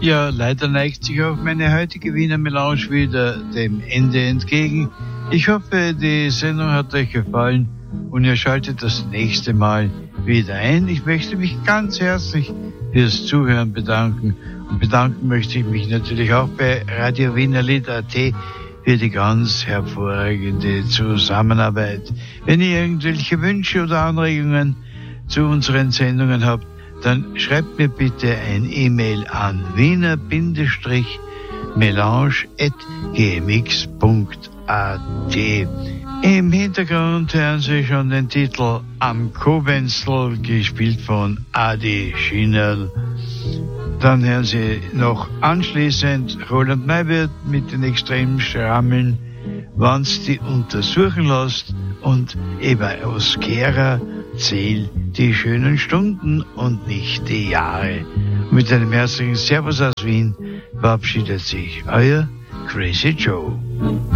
Ja, leider neigt sich auch meine heutige Wiener Melange wieder dem Ende entgegen. Ich hoffe, die Sendung hat euch gefallen und ihr schaltet das nächste Mal wieder ein. Ich möchte mich ganz herzlich fürs Zuhören bedanken. Und bedanken möchte ich mich natürlich auch bei Radio Wiener Lied.at für die ganz hervorragende Zusammenarbeit. Wenn ihr irgendwelche Wünsche oder Anregungen zu unseren Sendungen habt, dann schreibt mir bitte ein E-Mail an wiener-melange@gmx.at. Im Hintergrund hören Sie schon den Titel Am Kobenzl, gespielt von Adi Schinerl. Dann hören Sie noch anschließend Roland Maywirt mit den extremen Schrammeln, wann's die untersuchen lässt, und eben aus Gera zähl die schönen Stunden und nicht die Jahre. Mit einem herzlichen Servus aus Wien verabschiedet sich euer Crazy Joe.